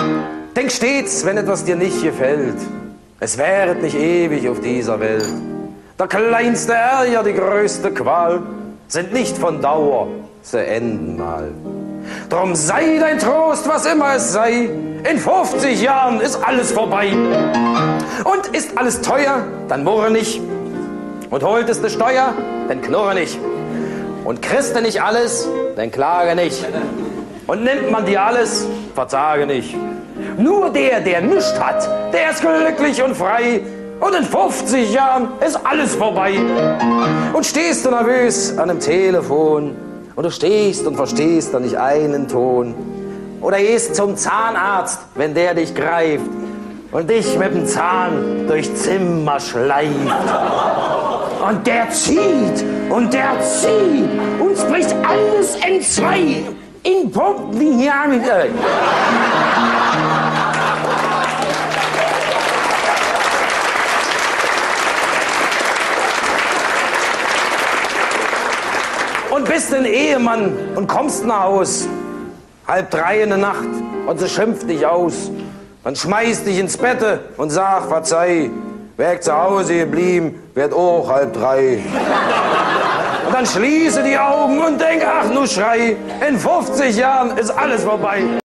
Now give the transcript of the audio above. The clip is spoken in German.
Denk stets, wenn etwas dir nicht gefällt, es währet nicht ewig auf dieser Welt. Der kleinste Ärger, die größte Qual, sind nicht von Dauer, sie enden mal. Drum sei dein Trost, was immer es sei, in 50 Jahren ist alles vorbei. Und ist alles teuer, dann murre nicht. Und holtest du Steuer, dann knurre nicht. Und kriegst du nicht alles, dann klage nicht. Und nimmt man dir alles, verzage nicht. Nur der, der nichts hat, der ist glücklich und frei. Und in 50 Jahren ist alles vorbei. Und stehst du nervös an dem Telefon und du stehst und verstehst dann nicht einen Ton. Oder gehst zum Zahnarzt, wenn der dich greift und dich mit dem Zahn durchs Zimmer schleift. Und der zieht und der zieht und spricht alles entzwei. In Punkten wie hier mit euch. Und bist ein Ehemann und kommst nach Haus, 2:30 in der Nacht, und sie schimpft dich aus. Dann schmeißt dich ins Bett und sag, verzeih, wär zu Hause geblieben, werd auch 2:30. Und dann schließe die Augen und denk, ach nu Schrei, in 50 Jahren ist alles vorbei.